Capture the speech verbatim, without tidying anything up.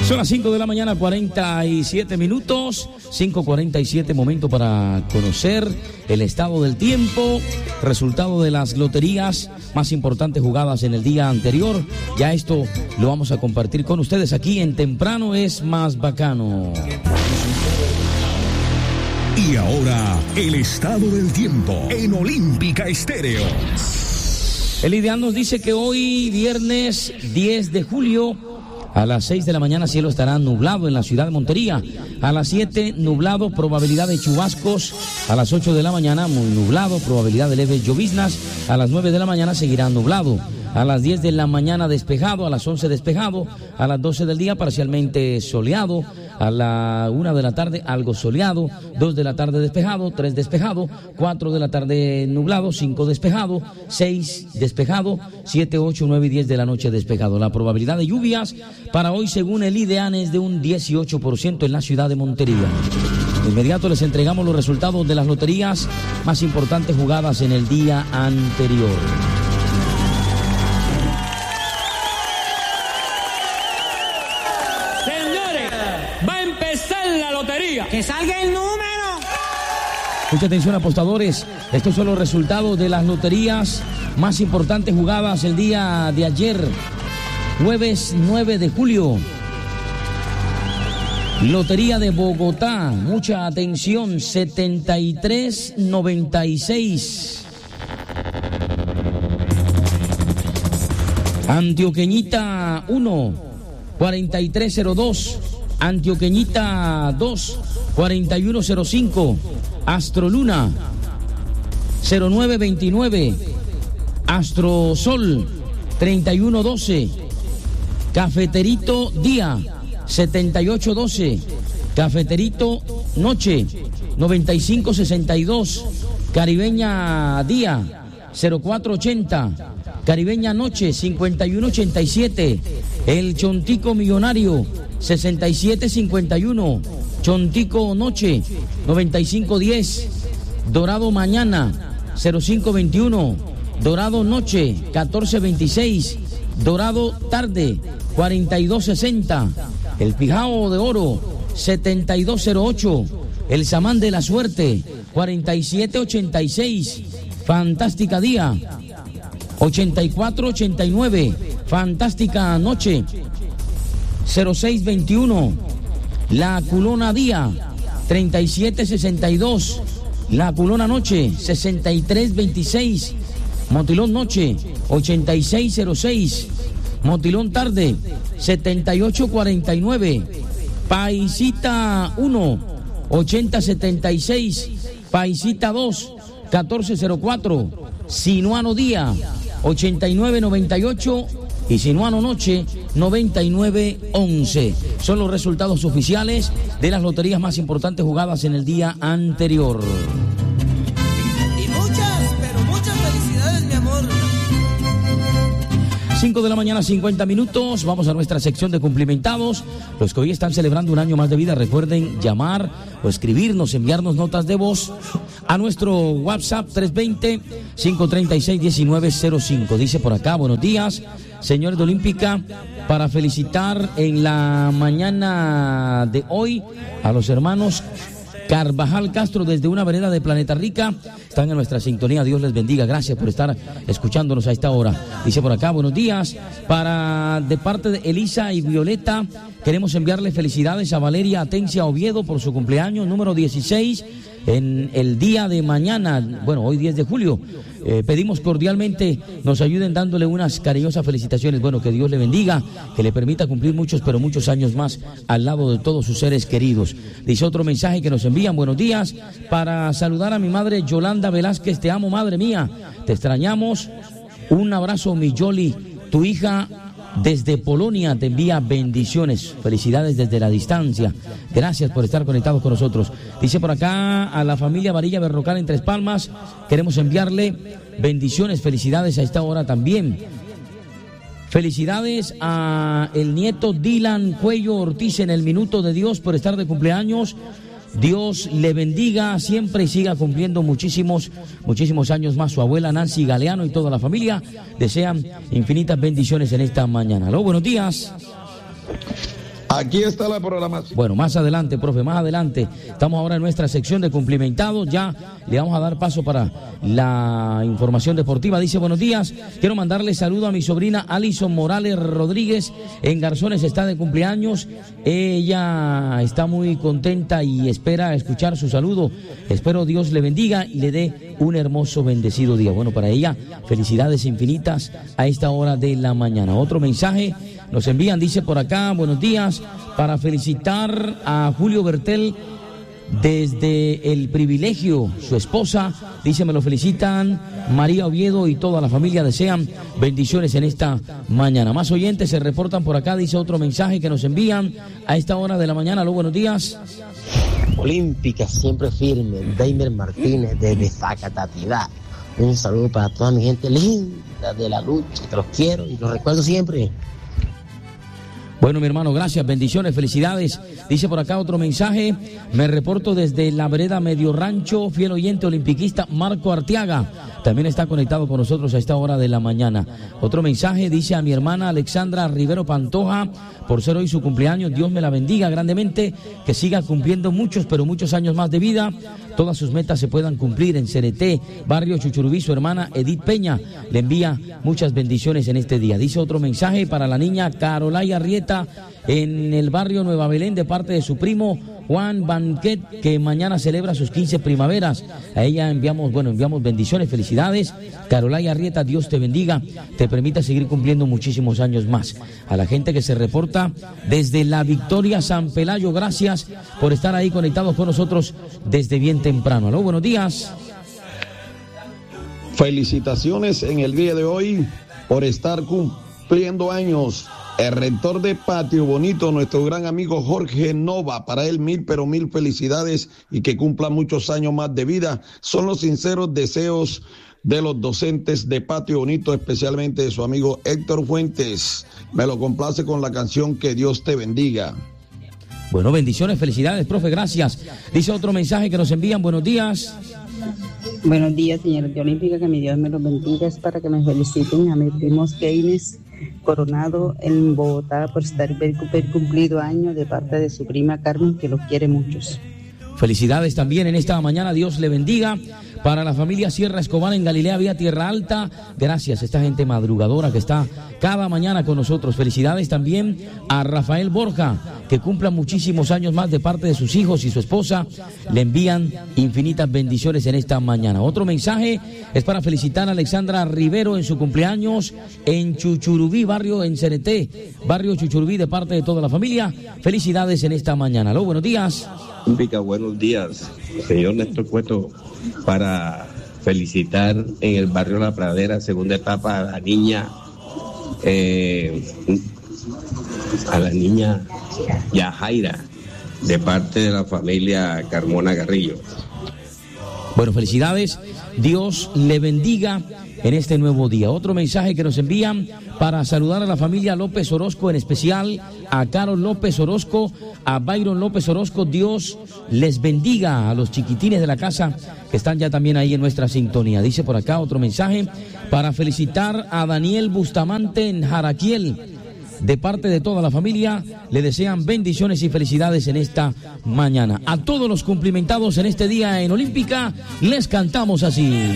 Son las cinco de la mañana, cuarenta y siete minutos, cinco cuarenta y siete, momento para conocer el estado del tiempo, resultado de las loterías más importantes jugadas en el día anterior. Ya esto lo vamos a compartir con ustedes aquí en Temprano es Más Bacano. Y ahora, el estado del tiempo en Olímpica Estéreo. El ideal nos dice que hoy, viernes diez de julio, a las seis de la mañana, cielo estará nublado en la ciudad de Montería. A las siete, nublado, probabilidad de chubascos. A las ocho de la mañana, muy nublado, probabilidad de leves lloviznas. A las nueve de la mañana, seguirá nublado. A las diez de la mañana, despejado. A las once, despejado. A las doce del día, parcialmente soleado. A la una de la tarde, algo soleado. dos de la tarde, despejado. tres, despejado. cuatro de la tarde, nublado. cinco, despejado. seis, despejado. siete, ocho, nueve y diez de la noche, despejado. La probabilidad de lluvias para hoy, según el IDEAN, es de un dieciocho por ciento en la ciudad de Montería. De inmediato les entregamos los resultados de las loterías más importantes jugadas en el día anterior. ¡Que salga el número! Mucha atención, apostadores. Estos son los resultados de las loterías más importantes jugadas el día de ayer, jueves nueve de julio. Lotería de Bogotá, mucha atención, setenta y tres noventa y seis. Antioqueñita uno, cuarenta y tres cero dos. Antioqueñita dos, cuarenta y uno cero cinco. Astroluna cero nueve veintinueve. Astrosol treinta y uno doce. Cafeterito Día setenta y ocho doce. Cafeterito Noche noventa y cinco sesenta y dos. Caribeña Día cero cuatro ochenta. Caribeña Noche cincuenta y uno ochenta y siete. El Chontico Millonario sesenta y siete cincuenta y uno. Chontico Noche noventa y cinco diez. Dorado Mañana cero cinco veintiuno. Dorado Noche catorce veintiséis. Dorado Tarde cuarenta y dos sesenta. El Pijao de Oro setenta y dos cero ocho. El Samán de la Suerte cuarenta y siete ochenta y seis. Fantástica Día ochenta y cuatro ochenta y nueve. Fantástica Noche cero seis veintiuno. La Culona Día treinta y siete sesenta y dos. La Culona Noche sesenta y tres veintiséis. Motilón Noche ochenta y seis cero seis. Motilón Tarde setenta y ocho cuarenta y nueve. Paisita uno ochenta setenta y seis. Paisita dos catorce cero cuatro. Sinuano Día ochenta y nueve noventa y ocho. Y Sinuano Noche noventa y nueve once. Son los resultados oficiales de las loterías más importantes jugadas en el día anterior. Y muchas, pero muchas felicidades, mi amor. cinco de la mañana, cincuenta minutos. Vamos a nuestra sección de cumplimentados. Los que hoy están celebrando un año más de vida, recuerden llamar o escribirnos, enviarnos notas de voz a nuestro WhatsApp tres veinte, cinco treinta y seis, diecinueve cero cinco. Dice por acá, buenos días, señores de Olímpica, para felicitar en la mañana de hoy a los hermanos Carvajal Castro desde una vereda de Planeta Rica. Están en nuestra sintonía, Dios les bendiga, gracias por estar escuchándonos a esta hora. Dice por acá, buenos días, para de parte de Elisa y Violeta, queremos enviarle felicidades a Valeria Atencia Oviedo por su cumpleaños número dieciséis en el día de mañana, bueno, hoy diez de julio. Eh, pedimos cordialmente nos ayuden dándole unas cariñosas felicitaciones. Bueno, que Dios le bendiga, que le permita cumplir muchos, pero muchos años más al lado de todos sus seres queridos. Dice otro mensaje que nos envían, buenos días, para saludar a mi madre Yolanda Velázquez, te amo, madre mía, te extrañamos, un abrazo, mi Yoli, tu hija desde Polonia te envía bendiciones, felicidades desde la distancia, gracias por estar conectados con nosotros. Dice por acá a la familia Varilla Berrocal en Tres Palmas, queremos enviarle bendiciones, felicidades a esta hora también. Felicidades a el nieto Dylan Cuello Ortiz en el Minuto de Dios por estar de cumpleaños. Dios le bendiga siempre y siga cumpliendo muchísimos, muchísimos años más. Su abuela Nancy Galeano y toda la familia desean infinitas bendiciones en esta mañana. Aló, buenos días. Aquí está la programación. Bueno, más adelante, profe, más adelante. Estamos ahora en nuestra sección de cumplimentados. Ya le vamos a dar paso para la información deportiva. Dice, buenos días. Quiero mandarle saludo a mi sobrina Alison Morales Rodríguez. En Garzones está de cumpleaños. Ella está muy contenta y espera escuchar su saludo. Espero Dios le bendiga y le dé un hermoso, bendecido día. Bueno, para ella, felicidades infinitas a esta hora de la mañana. Otro mensaje nos envían, dice por acá, buenos días, para felicitar a Julio Bertel desde El Privilegio, su esposa, dice, me lo felicitan, María Oviedo y toda la familia desean bendiciones en esta mañana. Más oyentes se reportan por acá, dice otro mensaje que nos envían a esta hora de la mañana. Aló, buenos días. Olímpica, siempre firme, Deimer Martínez de Zacatatidad. Un saludo para toda mi gente linda de la lucha, que los quiero y los recuerdo siempre. Bueno, mi hermano, gracias, bendiciones, felicidades. Dice por acá otro mensaje, me reporto desde la vereda Medio Rancho, fiel oyente olimpiquista Marco Arteaga. También está conectado con nosotros a esta hora de la mañana. Otro mensaje dice a mi hermana Alexandra Rivero Pantoja, por ser hoy su cumpleaños, Dios me la bendiga grandemente, que siga cumpliendo muchos, pero muchos años más de vida. Todas sus metas se puedan cumplir en Cereté, barrio Chuchurubí. Su hermana Edith Peña le envía muchas bendiciones en este día. Dice otro mensaje para la niña Carolaya Arrieta en el barrio Nueva Belén de parte de su primo Juan Banquet, que mañana celebra sus quince primaveras. A ella enviamos, bueno, enviamos bendiciones, felicidades. Carolaya Arrieta, Dios te bendiga, te permita seguir cumpliendo muchísimos años más. A la gente que se reporta desde la Victoria San Pelayo, gracias por estar ahí conectados con nosotros desde bien temprano. Aló, buenos días. Felicitaciones en el día de hoy por estar cumpliendo años. El rector de Patio Bonito, nuestro gran amigo Jorge Nova, para él mil pero mil felicidades y que cumpla muchos años más de vida. Son los sinceros deseos de los docentes de Patio Bonito, especialmente de su amigo Héctor Fuentes. Me lo complace con la canción Que Dios te bendiga. Bueno, bendiciones, felicidades, profe, gracias. Dice otro mensaje que nos envían, buenos días. Buenos días, señores de Olímpica, que mi Dios me los bendiga. Es para que me feliciten a mis primos Keynes Coronado en Bogotá por estar haber cumplido años de parte de su prima Carmen, que los quiere muchos. Felicidades también en esta mañana, Dios le bendiga. Para la familia Sierra Escobar en Galilea Vía Tierra Alta, gracias a esta gente madrugadora que está cada mañana con nosotros. Felicidades también a Rafael Borja, que cumpla muchísimos años más de parte de sus hijos y su esposa. Le envían infinitas bendiciones en esta mañana. Otro mensaje es para felicitar a Alexandra Rivero en su cumpleaños en Chuchurubí, barrio en Cereté, barrio Chuchurubí, de parte de toda la familia. Felicidades en esta mañana. Aló, buenos días. Olímpica, buenos días, señor Néstor Cueto, para felicitar en el barrio La Pradera, segunda etapa, a la niña, eh, a la niña Yajaira, de parte de la familia Carmona Garrillo. Bueno, felicidades, Dios le bendiga en este nuevo día. Otro mensaje que nos envían para saludar a la familia López Orozco, en especial a Carol López Orozco, a Byron López Orozco. Dios les bendiga a los chiquitines de la casa que están ya también ahí en nuestra sintonía. Dice por acá otro mensaje para felicitar a Daniel Bustamante en Jaraquiel. De parte de toda la familia, le desean bendiciones y felicidades en esta mañana. A todos los cumplimentados en este día en Olímpica, les cantamos así.